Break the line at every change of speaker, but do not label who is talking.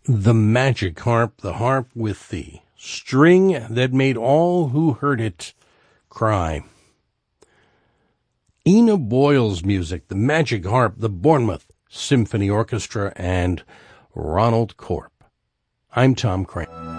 The Magic Harp, the harp with the string that made all who heard it cry. Ina Boyle's music, the Magic Harp, the Bournemouth Symphony Orchestra, and Ronald Corp. I'm Tom Crane.